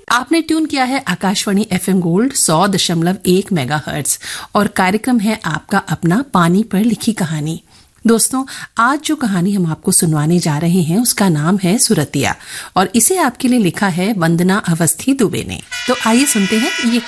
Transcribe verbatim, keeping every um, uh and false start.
आपने ट्यून किया है आकाशवाणी एफएम गोल्ड सौ दशमलव एक मेगाहर्ट्ज और कार्यक्रम है आपका अपना पानी पर लिखी कहानी। दोस्तों, आज जो कहानी हम आपको सुनवाने जा रहे हैं उसका नाम है सुरतिया और इसे आपके लिए लिखा है वंदना अवस्थी दुबे ने। तो आइए सुनते हैं ये